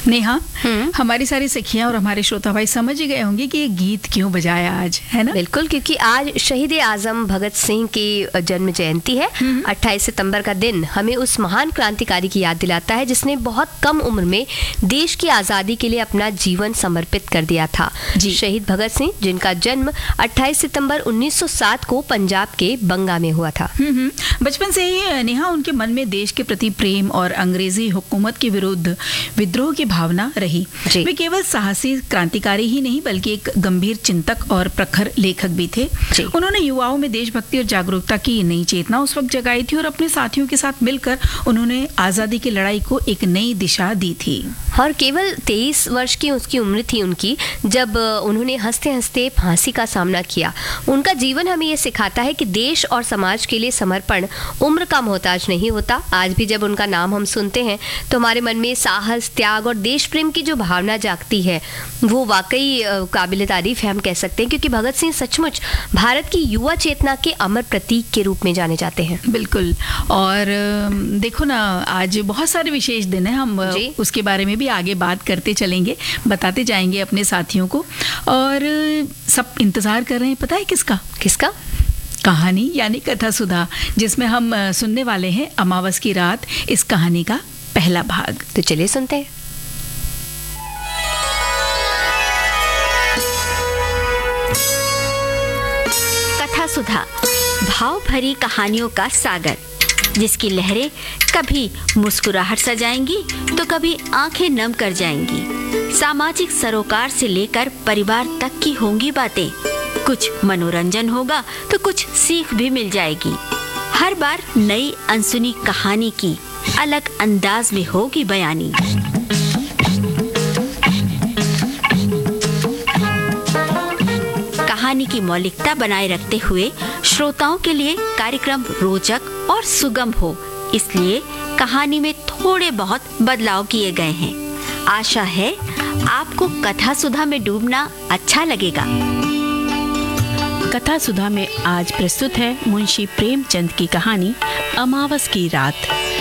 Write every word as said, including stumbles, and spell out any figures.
नेहा, हमारी सारी सखियां और हमारे श्रोता भाई समझ ही गए होंगे कि ये गीत क्यों बजाया आज, है ना? बिल्कुल, क्योंकि आज शहीद आजम भगत सिंह की जन्म जयंती है। अट्ठाईस सितंबर का दिन हमें उस महान क्रांतिकारी की याद दिलाता है जिसने बहुत कम उम्र में देश की आज़ादी के लिए अपना जीवन समर्पित कर दिया था। शहीद भगत सिंह, जिनका जन्म अट्ठाईस सितंबर उन्नीस सौ सात को पंजाब के बंगा में हुआ था। बचपन से ही नेहा उनके मन में देश के प्रति प्रेम और अंग्रेजी हुकूमत के विरुद्ध विद्रोह की भावना रही। वे केवल साहसी क्रांतिकारी ही नहीं बल्कि एक गंभीर चिंतक और प्रखर लेखक भी थे। उन्होंने युवाओं में देशभक्ति और जागरूकता की नई चेतना उस वक्त जगाई थी और अपने साथियों के साथ मिलकर उन्होंने आजादी की लड़ाई को एक नई दिशा दी थी। और केवल तेईस वर्ष की उसकी उम्र थी उनकी जब उन्होंने हंसते हंसते फांसी का सामना किया। उनका जीवन हमें ये सिखाता है कि देश और समाज के लिए समर्पण उम्र का मोहताज नहीं होता। आज भी जब उनका नाम हम सुनते हैं तो हमारे मन में साहस, त्याग और देश प्रेम की जो भावना जागती है वो वाकई काबिल तारीफ है, हम कह सकते हैं, क्योंकि भगत सिंह सचमुच भारत की युवा चेतना के अमर प्रतीक के रूप में जाने जाते हैं। बिल्कुल। और देखो ना, आज बहुत सारे विशेष दिन है, हम उसके बारे में भी आगे बात करते चलेंगे, बताते जाएंगे अपने साथियों को। और सब इंतजार कर रहे हैं, पता है किसका? किसका? कहानी यानी कथा सुधा, जिसमें हम सुनने वाले हैं अमावस की रात, इस कहानी का पहला भाग। तो चलिए सुनते हैं। कथा सुधा, भाव भरी कहानियों का सागर, जिसकी लहरें कभी मुस्कुराहट सजाएंगी तो कभी आंखें नम कर जाएंगी। सामाजिक सरोकार से लेकर परिवार तक की होंगी बातें। कुछ मनोरंजन होगा तो कुछ सीख भी मिल जाएगी। हर बार नई अनसुनी कहानी की अलग अंदाज में होगी बयानी। कहानी की मौलिकता बनाए रखते हुए श्रोताओं के लिए कार्यक्रम रोचक और सुगम हो, इसलिए कहानी में थोड़े बहुत बदलाव किए गए हैं। आशा है आपको कथा सुधा में डूबना अच्छा लगेगा। कथा सुधा में आज प्रस्तुत है मुंशी प्रेमचंद की कहानी अमावस की रात।